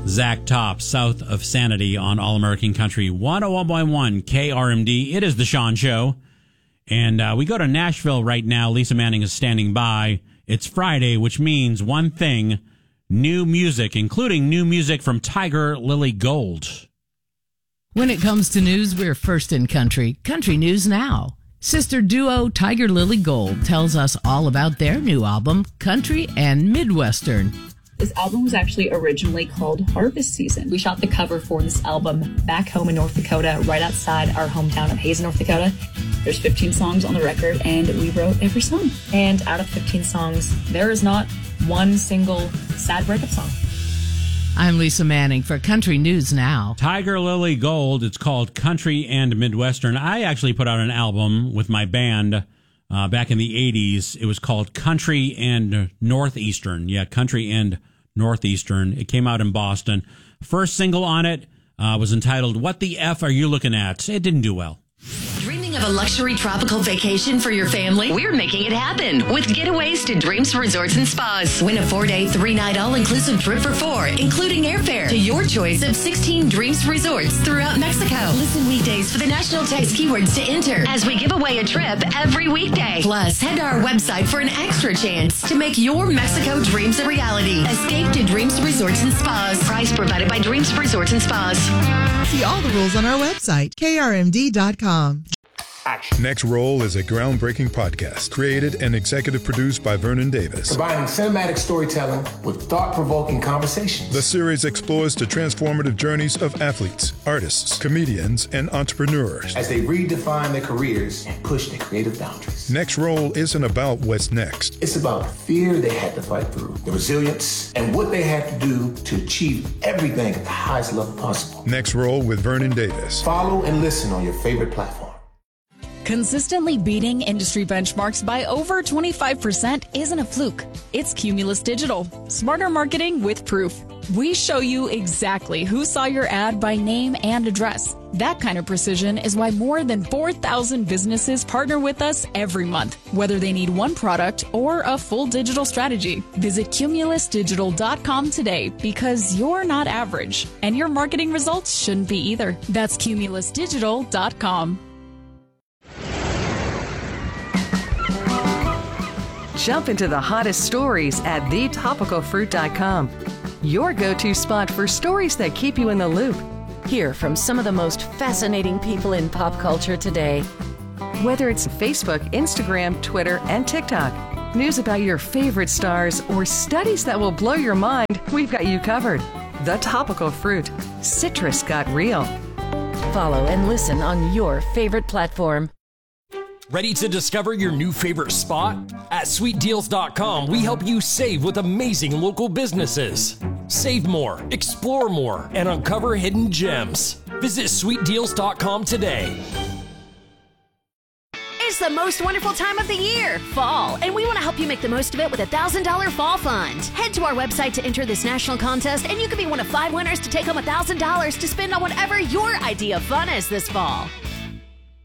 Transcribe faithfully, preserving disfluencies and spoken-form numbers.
Zach Top, South of Sanity on All American Country one oh one point one K R M D. It is the Sean Show. And uh, we go to Nashville right now. Lisa Manning is standing by. It's Friday, which means one thing, new music, including new music from Tiger Lily Gold. When it comes to news, we're first in country. Country News Now. Sister duo Tiger Lily Gold tells us all about their new album, Country and Midwestern. This album was actually originally called Harvest Season. We shot the cover for this album back home in North Dakota, right outside our hometown of Hazen, North Dakota. There's fifteen songs on the record, and we wrote every song. And out of fifteen songs, there is not one single sad breakup song. I'm Lisa Manning for Country News Now. Tiger Lily Gold, it's called Country and Midwestern. I actually put out an album with my band uh, back in the eighties. It was called Country and Northeastern. Yeah, Country and Northeastern. It came out in Boston. First single on it uh, was entitled, What the F Are You Looking At? It didn't do well. Dreaming of a luxury tropical vacation for your family? We're making it happen with Getaways to Dreams Resorts and Spas. Win a four-day, three-night all-inclusive trip for four, including airfare to your choice of sixteen Dreams Resorts throughout Mexico. Listen weekdays for the national text keywords to enter as we give away a trip every weekday. Plus, head to our website for an extra chance to make your Mexico dreams a reality. Escape to Dreams Resorts and Spas. Prize provided by Dreams Resorts and Spas. See all the rules on our website, K R M D dot com. Action. Next Roll is a groundbreaking podcast created and executive produced by Vernon Davis. Combining cinematic storytelling with thought-provoking conversations. The series explores the transformative journeys of athletes, artists, comedians, and entrepreneurs as they redefine their careers and push their creative boundaries. Next Roll isn't about what's next. It's about the fear they had to fight through, the resilience, and what they had to do to achieve everything at the highest level possible. Next Roll with Vernon Davis. Follow and listen on your favorite platform. Consistently beating industry benchmarks by over twenty-five percent isn't a fluke. It's Cumulus Digital. Smarter marketing with proof. We show you exactly who saw your ad by name and address. That kind of precision is why more than four thousand businesses partner with us every month, whether they need one product or a full digital strategy. Visit Cumulus Digital dot com today because you're not average, and your marketing results shouldn't be either. That's Cumulus Digital dot com. Jump into the hottest stories at the topical fruit dot com. Your go-to spot for stories that keep you in the loop. Hear from some of the most fascinating people in pop culture today. Whether it's Facebook, Instagram, Twitter, and TikTok, news about your favorite stars, or studies that will blow your mind, we've got you covered. The Topical Fruit. Citrus got real. Follow and listen on your favorite platform. Ready to discover your new favorite spot? At sweet deals dot com, we help you save with amazing local businesses. Save more, explore more, and uncover hidden gems. Visit sweet deals dot com today. It's the most wonderful time of the year, fall, and we want to help you make the most of it with a one thousand dollars Fall Fund. Head to our website to enter this national contest, and you can be one of five winners to take home one thousand dollars to spend on whatever your idea of fun is this fall.